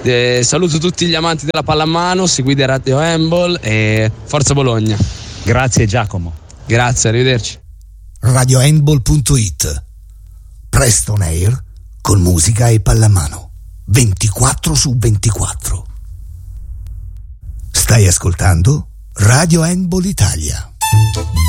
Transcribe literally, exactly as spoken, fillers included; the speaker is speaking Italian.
Eh, saluto tutti gli amanti della pallamano, seguite Radio Handball e Forza Bologna. Grazie Giacomo. Grazie, arrivederci. radio handball punto it. Presto on air con musica e pallamano ventiquattro su ventiquattro. Stai ascoltando Radio Handball Italia.